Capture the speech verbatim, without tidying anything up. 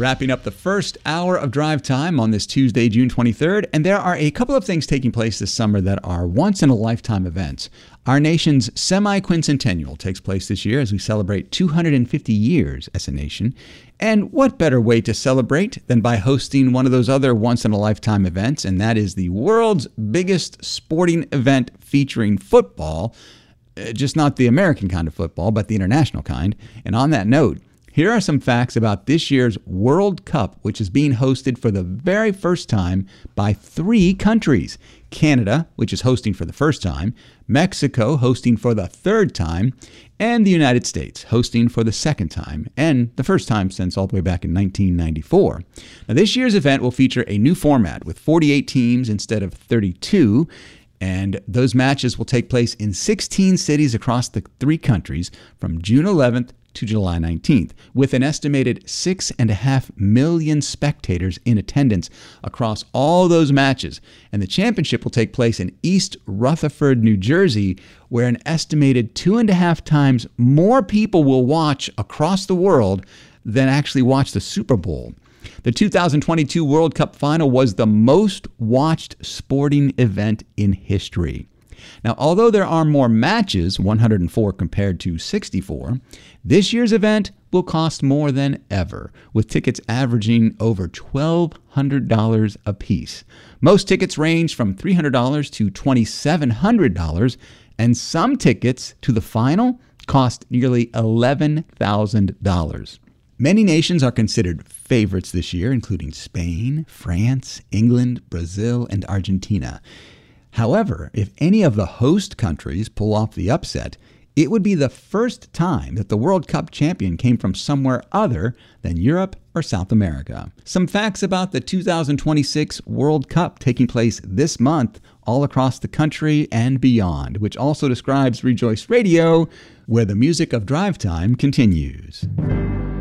Wrapping up the first hour of Drive Time on this Tuesday, June twenty-third, and there are a couple of things taking place this summer that are once-in-a-lifetime events. Our nation's semi-quincentennial takes place this year as we celebrate two hundred fifty years as a nation. And what better way to celebrate than by hosting one of those other once-in-a-lifetime events, and that is the world's biggest sporting event featuring football, uh, just not the American kind of football, but the international kind. And on that note, here are some facts about this year's World Cup, which is being hosted for the very first time by three countries. Canada, which is hosting for the first time, Mexico hosting for the third time, and the United States hosting for the second time, and the first time since all the way back in nineteen ninety-four. Now, this year's event will feature a new format with forty-eight teams instead of thirty-two, and those matches will take place in sixteen cities across the three countries from June eleventh to July nineteenth, with an estimated six and a half million spectators in attendance across all those matches. And the championship will take place in East Rutherford, New Jersey, where an estimated two and a half times more people will watch across the world than actually watch the Super Bowl. The two thousand twenty-two World Cup final was the most watched sporting event in history. Now, although there are more matches, one hundred four compared to sixty-four, this year's event will cost more than ever, with tickets averaging over twelve hundred dollars a piece. Most tickets range from three hundred dollars to two thousand seven hundred dollars, and some tickets to the final cost nearly eleven thousand dollars. Many nations are considered favorites this year, including Spain, France, England, Brazil, and Argentina. However, if any of the host countries pull off the upset, it would be the first time that the World Cup champion came from somewhere other than Europe or South America. Some facts about the two thousand twenty-six World Cup taking place this month all across the country and beyond, which also describes Rejoice Radio, where the music of Drive Time continues.